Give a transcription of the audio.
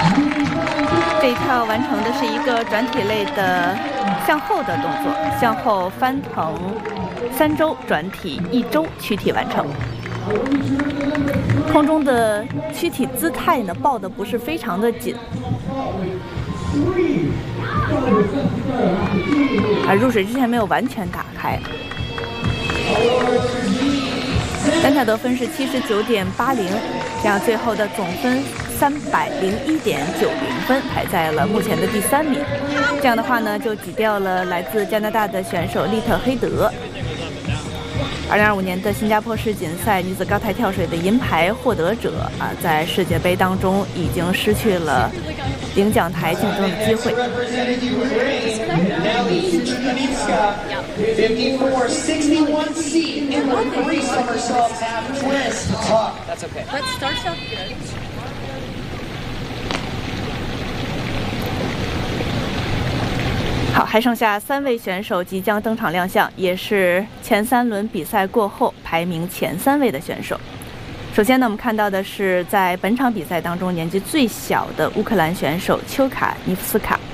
这一跳完成的是一个转体类的向后的动作，向后翻腾3周，转体1周，躯体完成。空中的躯体姿态呢，抱的不是非常的紧，而入水之前没有完全打开。单跳得分是79.80，这样最后的总分301.90分，排在了目前的第3名。这样的话呢，就挤掉了来自加拿大的选手利特黑德。2025年的新加坡世锦赛女子高台跳水的银牌获得者在世界杯当中已经失去了领奖台竞争的机会。好，还剩下3位选手即将登场亮相，也是前3轮比赛过后排名前3位的选手。首先呢，我们看到的是在本场比赛当中年纪最小的乌克兰选手丘卡尼夫斯卡。